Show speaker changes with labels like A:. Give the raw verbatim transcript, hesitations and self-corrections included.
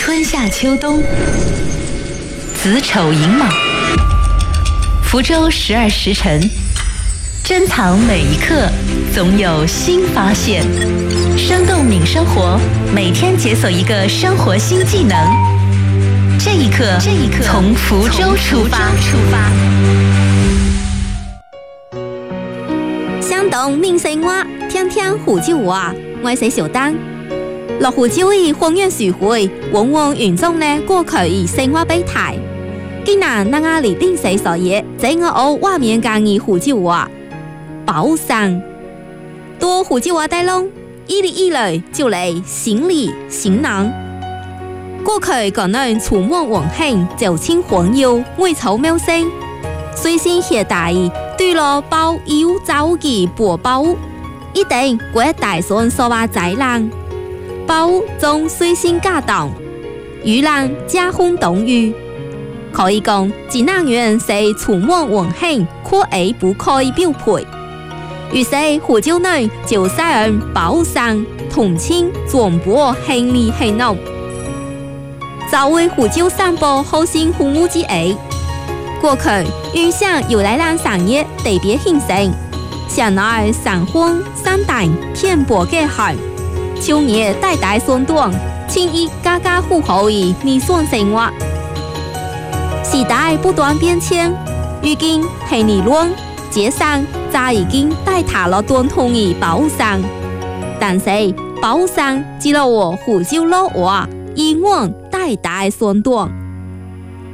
A: 春夏秋冬，子丑寅卯，福州十二时辰，珍藏每一刻，总有新发现。生动敏生活，每天解锁一个生活新技能。这一刻，这一刻，从福州出发。出发。
B: 相同闽生活，天天福州话，我是小丹。落福州的方言聚會，往往嚴重呢過去以生活比態。既然那亞里定死所嘢，在我學畫面間嘅福州話，包上多福州話帶攏，一嚟一來就嚟行李行囊。過去可能觸摸雲興，就稱黃油微草妙聲，隨身攜帶對落包腰走嘅薄包，一定會帶上所話災難。包中隨身家當，遇人家風動雨，可以講濟南人是觸摸雲興，可而不可以標配。於是福州人就使用包上同稱全部行李行囊。作為福州散步核心項目之一，過去影響由來蘭產業特別興盛，現在山峰山帶遍布嘅海。秋葉代代相短，輕易家家戶戶的日常生活。時代不斷變遷，如今行李箱、街上早已經代替了傳統的包廂，但是包廂只有我福州老話，依然代代相短。